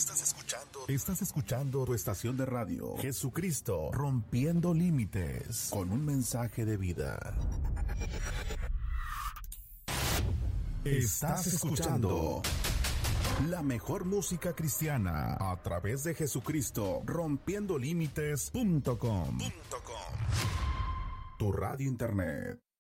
Estás escuchando tu estación de radio, Jesucristo, rompiendo límites, con un mensaje de vida. Estás escuchando la mejor música cristiana a través de Jesucristo, rompiendolímites.com. Tu radio internet.